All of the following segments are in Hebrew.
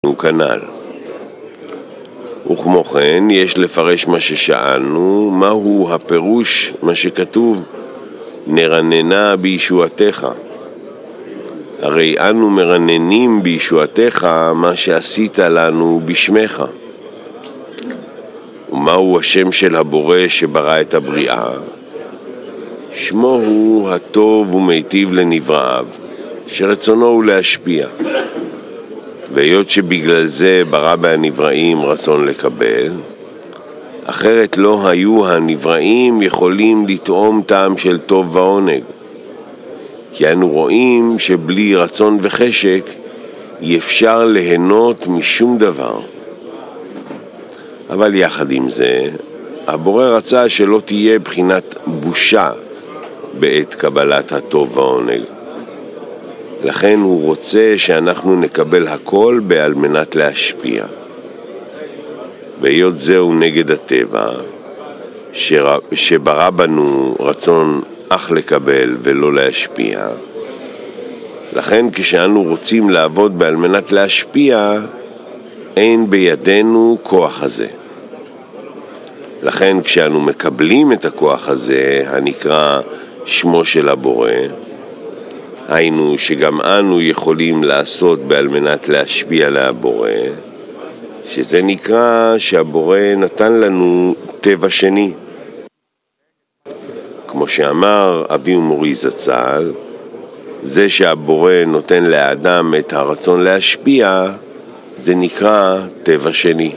הוא כנ"ל. וכמו כן יש לפרש מה ששאלנו, מהו הפירוש מה שכתוב נרננה בישועתך. הרי אנו מרננים בישועתך מה שעשית לנו בשמך. ומהו השם של הבורא שברא את הבריאה? שמו הוא הטוב ומיטיב לנבראיו, שרצונו הוא להשפיע. והיות שבגלל זה ברא בהנבראים רצון לקבל, אחרת לא היו הנבראים יכולים לטעום טעם של טוב ועונג. כי אנו רואים שבלי רצון וחשק אי אפשר ליהנות משום דבר. אבל יחד עם זה, הבורא רצה שלא תהיה בחינת בושה בעת קבלת הטוב והעונג. לכן הוא רוצה שאנחנו נקבל הכל על מנת להשפיע. והיות זהו נגד הטבע, שברא בנו רצון אך לקבל ולא להשפיע, לכן כשאנו רוצים לעבוד על מנת להשפיע, אין בידינו כוח הזה. לכן כשאנו מקבלים את הכוח הזה, הנקרא שמו של הבורא, היינו שגם אנו יכולים לעשות על מנת להשפיע לבורא, שזה נקרא שהבורא נתן לנו טבע שני. כמו שאמר אבי ומורי זצ"ל, זה שהבורא נותן לאדם את הרצון להשפיע, זה נקרא טבע שני.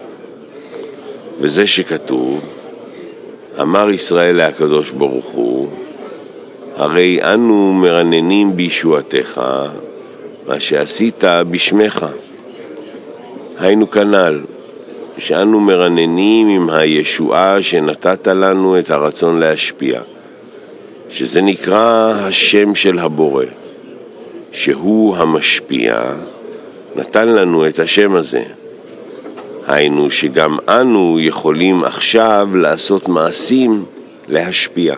וזה שכתוב, אמר ישראל להקדוש ברוך הוא, הרי אנו מרננים בישועתך מה שעשית בשמך. היינו כנ"ל, שאנו מרננים עם הישועה שנתת לנו את הרצון להשפיע, שזה נקרא השם של הבורא, שהוא המשפיע, נתן לנו את השם הזה. היינו שגם אנו יכולים עכשיו לעשות מעשים להשפיע.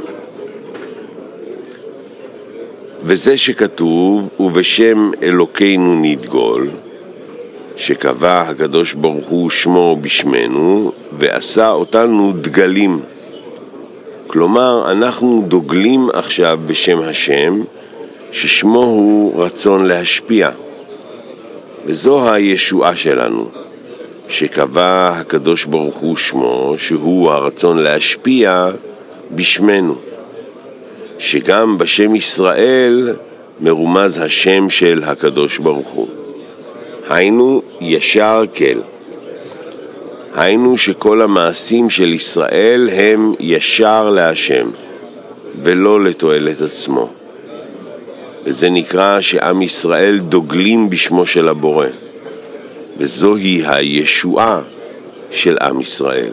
וזה שכתוב, ובשם אלוקינו נדגול, שקבע הקדוש ברוך הוא שמו בשמנו, ועשה אותנו דגלים. כלומר, אנחנו דוגלים עכשיו בשם השם, ששמו הוא רצון להשפיע. וזו הישועה שלנו, שקבע הקדוש ברוך הוא שמו, שהוא הרצון להשפיע בשמנו. שגם בשם ישראל מרומז השם של הקדוש ברוך הוא. היינו ישר כל. היינו שכל המעשים של ישראל הם ישר להשם, ולא לתועלת עצמו. וזה נקרא שעם ישראל דוגלים בשמו של הבורא. וזוהי הישועה של עם ישראל.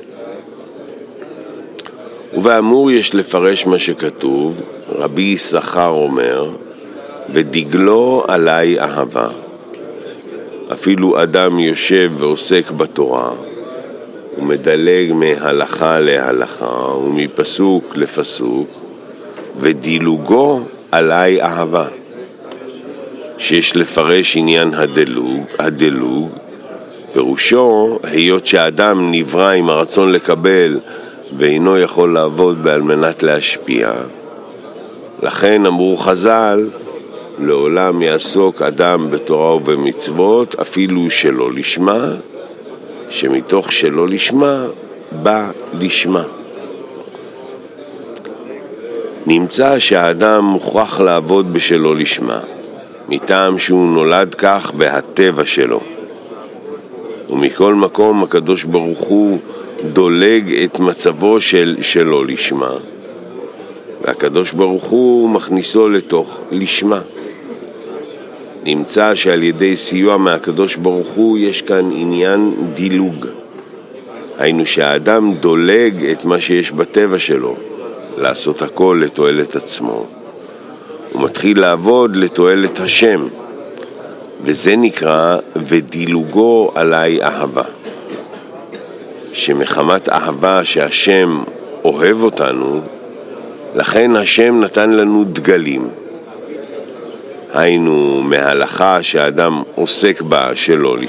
ובאמור יש לפרש מה שכתוב, רבי יששכר אומר, ודגלו עלי אהבה. אפילו אדם יושב ועוסק בתורה, ומדלג מהלכה להלכה, ומפסוק לפסוק, ודילוגו עלי אהבה. שיש לפרש עניין הדלוג, פירושו, היות שהאדם נברא עם הרצון לקבל, ואינו יכול לעבוד על מנת להשפיע. לכן אמרו חז"ל, לעולם יעסוק אדם בתורה ובמצוות, אפילו שלא לשמה, שמתוך שלא לשמה, בא לשמה. נמצא שהאדם מוכרח לעבוד בשלא לשמה, מטעם שהוא נולד כך בהטבע שלו. ומכל מקום הקדוש ברוך הוא דולג את מצבו של שלא לשמה, והקדוש ברוך הוא מכניסו לתוך לשמה. נמצא שעל ידי סיוע מהקדוש ברוך הוא יש כאן עניין דילוג. היינו שהאדם דולג את מה שיש בטבע שלו, לעשות הכל לתועלת עצמו. הוא מתחיל לעבוד לתועלת השם, וזה נקרא ודילוגו עלי אהבה. שמחמת אהבה שהשם אוהב אותנו, לכן השם נתן לנו דגלים. היינו מהלכה שהאדם עוסק בה שלא